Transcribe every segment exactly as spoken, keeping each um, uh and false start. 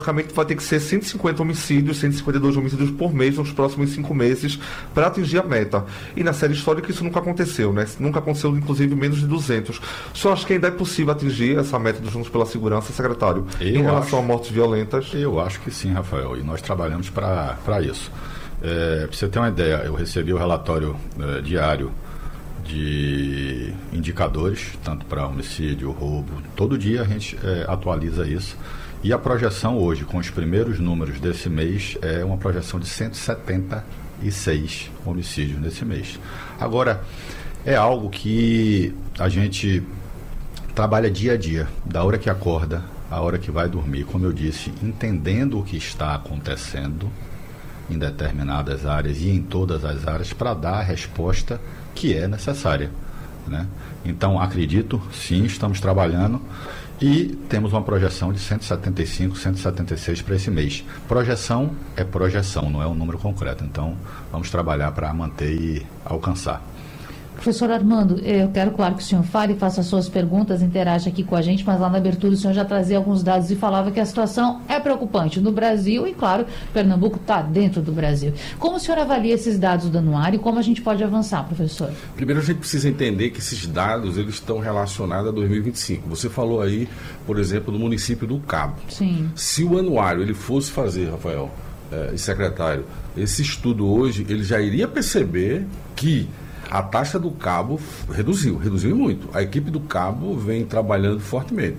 Basicamente vai ter que ser cento e cinquenta homicídios, cento e cinquenta e dois homicídios por mês nos próximos cinco meses para atingir a meta. E na série histórica isso nunca aconteceu, né? Nunca aconteceu, inclusive, menos de duzentos. Só acho que ainda é possível atingir essa meta do Juntos pela Segurança, secretário, eu em relação acho, a mortes violentas. Eu acho que sim, Rafael, e nós trabalhamos para isso. É, para você ter uma ideia, eu recebi o relatório é, diário de indicadores, tanto para homicídio, roubo. Todo dia a gente é, atualiza isso. E a projeção hoje, com os primeiros números desse mês, é uma projeção de cento e setenta e seis homicídios nesse mês. Agora, é algo que a gente trabalha dia a dia, da hora que acorda, à hora que vai dormir, como eu disse, entendendo o que está acontecendo em determinadas áreas e em todas as áreas para dar a resposta que é necessária, né? Então, acredito, sim, estamos trabalhando. E temos uma projeção de cento e setenta e cinco, cento e setenta e seis para esse mês. Projeção é projeção, não é um número concreto. Então, vamos trabalhar para manter e alcançar. Professor Armando, eu quero, claro, que o senhor fale, faça suas perguntas, interaja aqui com a gente, mas lá na abertura o senhor já trazia alguns dados e falava que a situação é preocupante no Brasil e, claro, Pernambuco está dentro do Brasil. Como o senhor avalia esses dados do anuário e como a gente pode avançar, professor? Primeiro, a gente precisa entender que esses dados eles estão relacionados a dois mil e vinte e cinco. Você falou aí, por exemplo, do município do Cabo. Sim. Se o anuário ele fosse fazer, Rafael eh, e secretário, esse estudo hoje, ele já iria perceber que a taxa do Cabo reduziu, reduziu muito. A equipe do Cabo vem trabalhando fortemente.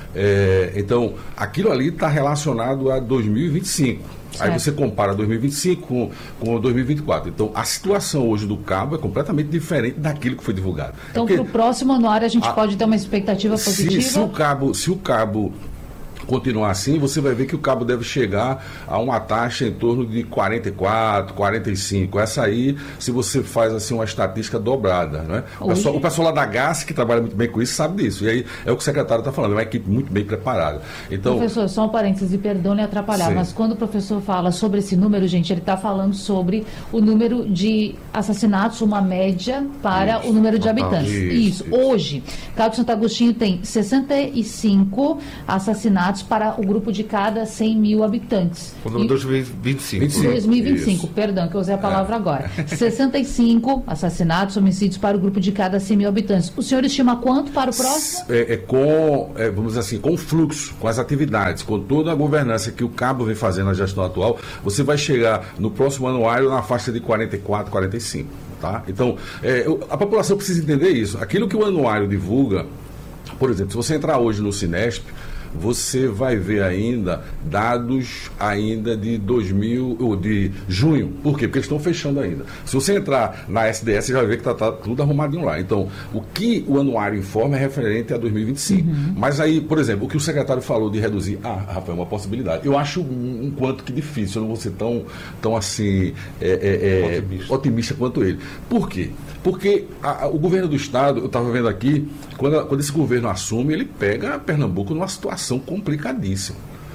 É, então, aquilo ali está relacionado a dois mil e vinte e cinco. Certo. Aí você compara dois mil e vinte e cinco com, com dois mil e vinte e quatro. Então, a situação hoje do Cabo é completamente diferente daquilo que foi divulgado. Então, para o próximo anuário, a gente a, pode ter uma expectativa positiva? Se, se o Cabo... Se o Cabo continuar assim, você vai ver que o Cabo deve chegar a uma taxa em torno de quarenta e quatro, quarenta e cinco. Essa aí, se você faz assim uma estatística dobrada, né? O pessoal, o pessoal lá da G A S, que trabalha muito bem com isso, sabe disso. E aí é o que o secretário está falando, é uma equipe muito bem preparada. Então, professor, só um parênteses, e perdão lhe atrapalhar, sim, mas quando o professor fala sobre esse número, gente, ele está falando sobre o número de assassinatos, uma média para isso, o número de total, habitantes. Isso, isso. isso. Hoje, Cabo Santo Agostinho tem sessenta e cinco assassinatos para o grupo de cada cem mil habitantes. O número dois mil e vinte e cinco. dois mil e vinte e cinco, isso. Perdão, que eu usei a palavra é. agora. sessenta e cinco assassinatos, homicídios para o grupo de cada cem mil habitantes. O senhor estima quanto para o próximo? É, é com, é, vamos dizer assim, com o fluxo, com as atividades, com toda a governança que o Cabo vem fazendo na gestão atual, você vai chegar no próximo anuário na faixa de quarenta e quatro, quarenta e cinco. Tá? Então, é, a população precisa entender isso. Aquilo que o anuário divulga, por exemplo, se você entrar hoje no Cinesp, você vai ver ainda dados ainda de dois mil, ou de junho. Por quê? Porque eles estão fechando ainda. Se você entrar na S D S, você já vai ver que está tá tudo arrumadinho lá. Então, o que o anuário informa é referente a dois mil e vinte e cinco. Uhum. Mas aí, por exemplo, o que o secretário falou de reduzir, ah, Rafael, é uma possibilidade. Eu acho um, um quanto que difícil, eu não vou ser tão, tão assim, é, é, é, otimista. otimista quanto ele. Por quê? Porque a, a, o governo do Estado, eu estava vendo aqui, quando, quando esse governo assume, ele pega Pernambuco numa situação complicadíssima.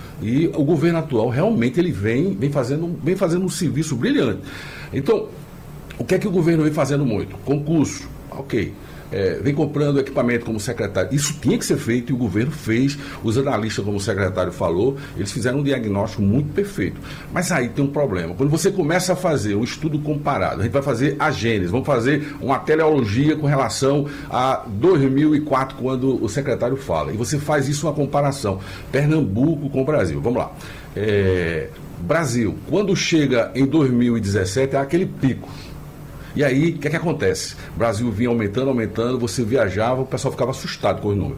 E o governo atual realmente ele vem, vem, fazendo, vem fazendo um serviço brilhante. Então, o que é que o governo vem fazendo muito? Concurso, ok. É, vem comprando equipamento como secretário. Isso tinha que ser feito e o governo fez. Os analistas, como o secretário falou, eles fizeram um diagnóstico muito perfeito. Mas aí tem um problema. Quando você começa a fazer um estudo comparado, a gente vai fazer a gênese, vamos fazer uma teleologia com relação a dois mil e quatro, quando o secretário fala. E você faz isso uma comparação. Pernambuco com o Brasil. Vamos lá. É, Brasil, quando chega em dois mil e dezessete, é aquele pico. E aí, o que é que acontece? O Brasil vinha aumentando, aumentando, você viajava, o pessoal ficava assustado com os números.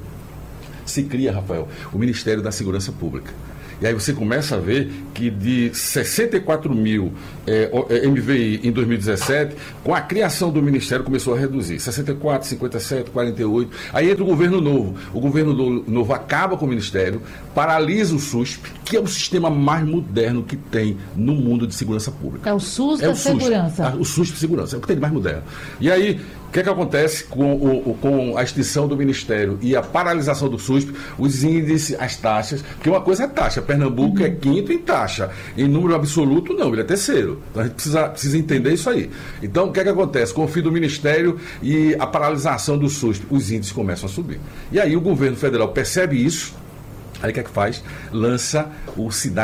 Se cria, Rafael, o Ministério da Segurança Pública. E aí você começa a ver que de sessenta e quatro mil é, M V I em dois mil e dezessete, com a criação do Ministério começou a reduzir. sessenta e quatro, cinquenta e sete, quarenta e oito. Aí entra o governo novo. O governo novo acaba com o Ministério, paralisa o SUSP, que é o sistema mais moderno que tem no mundo de segurança pública. É o SUS é da o SUSP, segurança. O SUSP de segurança, é o que tem de mais moderno. E aí, o que é que acontece com, o, com a extinção do Ministério e a paralisação do SUSP? Os índices, as taxas, porque uma coisa é taxa, Pernambuco uhum. é quinto em taxa, em número absoluto não, ele é terceiro. Então a gente precisa, precisa entender isso aí. Então o que é que acontece? Com o fim do Ministério e a paralisação do SUSP, os índices começam a subir. E aí o governo federal percebe isso, aí o que é que faz? Lança o Cidade